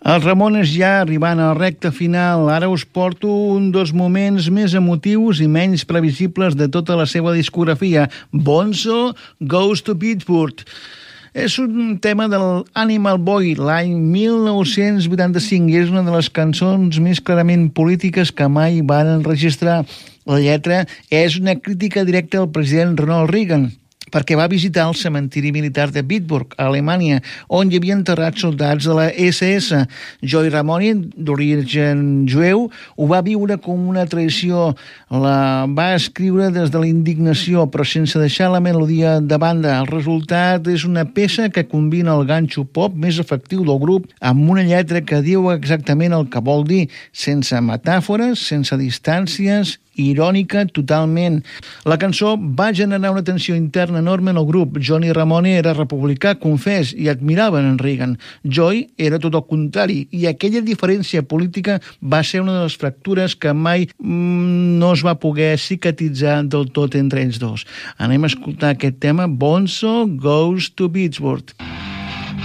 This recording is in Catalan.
Els Ramones ja arribant a la recta final. Ara us porto un dels moments més emotius i menys previsibles de tota la seva discografia. Bonzo Goes to Pittsburgh. És un tema del Animal Boy, l'any 1985, i és una de les cançons més clarament polítiques que mai van enregistrar. La lletra és una crítica directa al president Ronald Reagan, perquè va visitar el cementiri militar de Bitburg, a Alemanya, on hi havia enterrats soldats de la SS. Joey Ramone, d'origen jueu, ho va viure com una traïció. La va escriure des de la indignació, però sense deixar la melodia de banda. El resultat és una peça que combina el ganxo pop més efectiu del grup amb una lletra que diu exactament el que vol dir, sense metàfores, sense distàncies, irònica totalment. La cançó va generar una tensió interna enorme en el grup. Johnny Ramone era republicà, confés, i admiraven en Reagan. Joey era tot el contrari, i aquella diferència política va ser una de les fractures que mai no es va poder cicatritzar del tot entre ells dos. Anem a escoltar aquest tema, Bonzo Goes to Pittsburgh.